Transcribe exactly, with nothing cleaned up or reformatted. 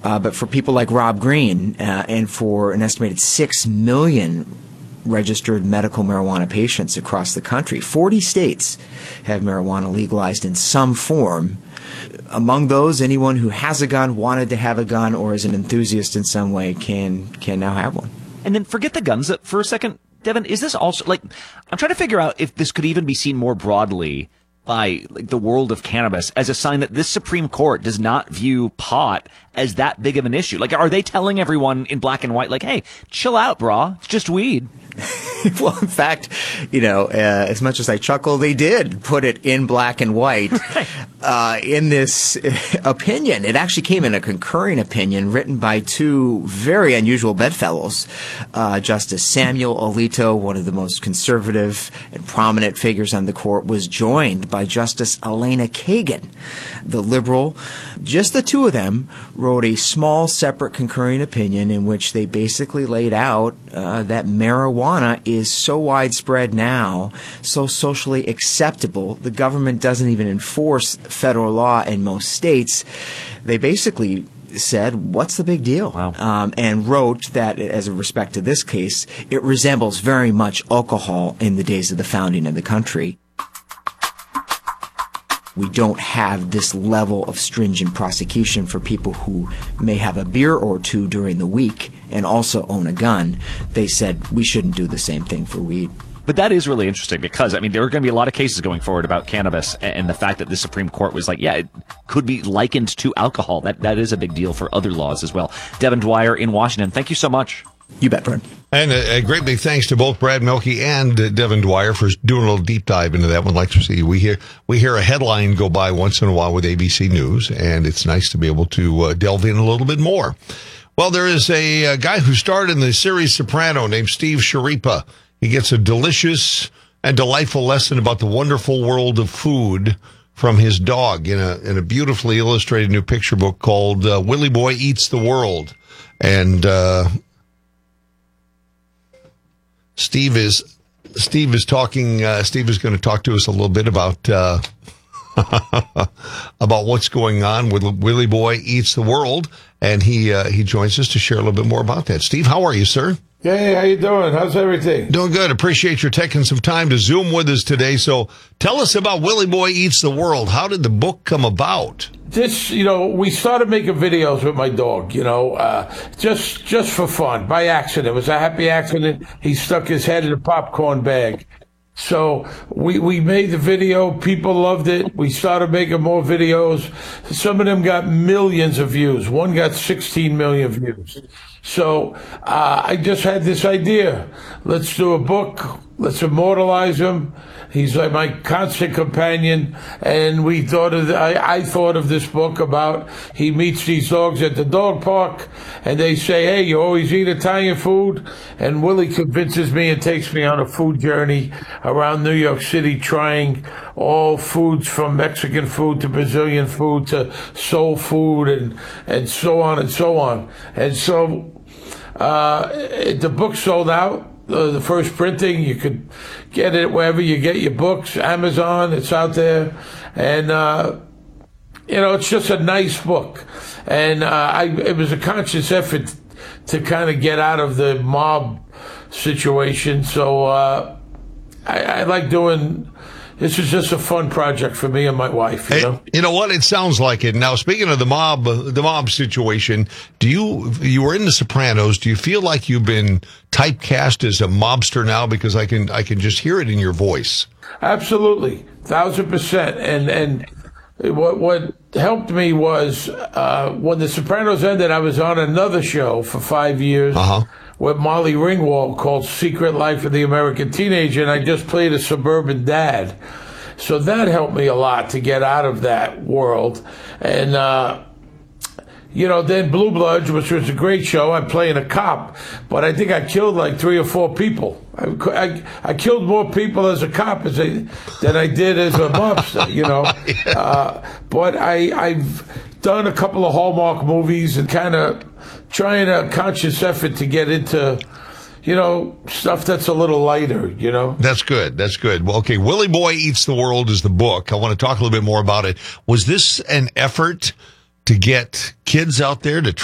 Uh, but for people like Rob Green uh, and for an estimated six million registered medical marijuana patients across the country, forty states have marijuana legalized in some form. Among those, anyone who has a gun, wanted to have a gun, or is an enthusiast in some way can can now have one. And then forget the guns for a second, Devin. Is this also, like, I'm trying to figure out if this could even be seen more broadly by like the world of cannabis as a sign that this Supreme Court does not view pot as that big of an issue. Like, are they telling everyone in black and white, like, hey, chill out, brah, it's just weed? Well, in fact, you know, uh, as much as I chuckle, they did put it in black and white right. uh, in this opinion. It actually came in a concurring opinion written by two very unusual bedfellows. Uh, Justice Samuel Alito, one of the most conservative and prominent figures on the court, was joined by Justice Elena Kagan, the liberal. Just the two of them wrote a small, separate concurring opinion in which they basically laid out uh, that marijuana is so widespread now, so socially acceptable, the government doesn't even enforce federal law in most states. They basically said, what's the big deal? Wow. Um, and wrote that, as a respect to this case, it resembles very much alcohol in the days of the founding of the country. We don't have this level of stringent prosecution for people who may have a beer or two during the week and also own a gun. They said we shouldn't do the same thing for weed. But that is really interesting because, I mean, there are going to be a lot of cases going forward about cannabis, and the fact that the Supreme Court was like, yeah, it could be likened to alcohol. That That is a big deal for other laws as well. Devin Dwyer in Washington, thank you so much. You bet, Brent. And a, a great big thanks to both Brad Mielke and uh, Devin Dwyer for doing a little deep dive into that one. Like to see, we hear we hear a headline go by once in a while with A B C News, and it's nice to be able to uh, delve in a little bit more. Well, there is a, a guy who starred in the series Soprano named Steve Schirripa. He gets a delicious and delightful lesson about the wonderful world of food from his dog in a in a beautifully illustrated new picture book called uh, Willie Boy Eats the World. And uh Steve is Steve is talking. Uh, Steve is going to talk to us a little bit about uh, about what's going on with Willie Boy Eats the World, and he uh, he joins us to share a little bit more about that. Steve, how are you, sir? Hey, how you doing? How's everything? Doing good. Appreciate your taking some time to Zoom with us today. So, tell us about Willie Boy Eats the World. How did the book come about? This, you know, we started making videos with my dog, you know, uh, just just for fun, by accident. It was a happy accident. He stuck his head in a popcorn bag. So we, we made the video. People loved it. We started making more videos. Some of them got millions of views. One got sixteen million views. So uh, I just had this idea. Let's do a book. Let's immortalize him. He's like my constant companion. And we thought of, the, I, I thought of this book about he meets these dogs at the dog park and they say, hey, you always eat Italian food? And Willie convinces me and takes me on a food journey around New York City, trying all foods from Mexican food to Brazilian food to soul food and, and so on and so on. And so uh, the book sold out. Uh, the first printing, you could get it wherever you get your books, Amazon, it's out there. And, uh, you know, it's just a nice book. And uh, I, it was a conscious effort to kind of get out of the mob situation. So uh, I, I like doing... This is just a fun project for me and my wife, you know? You know what? It sounds like it. Now, speaking of the mob, uh, the mob situation, do you, you were in The Sopranos. Do you feel like you've been typecast as a mobster now? Because I can, I can just hear it in your voice. Absolutely. Thousand percent. And, and what, what helped me was, uh, when The Sopranos ended, I was on another show for five years. Uh-huh. With Molly Ringwald called Secret Life of the American Teenager, and I just played a suburban dad. So that helped me a lot to get out of that world. And, uh, you know, then Blue Bloods, which was a great show, I'm playing a cop, but I think I killed like three or four people. I, I, I killed more people as a cop as I, than I did as a mobster, you know. yeah. uh, but I, I've done a couple of Hallmark movies and kind of trying a conscious effort to get into, you know, stuff that's a little lighter, you know? That's good. That's good. Well, okay, Willie Boy Eats the World is the book. I want to talk a little bit more about it. Was this an effort to get kids out there to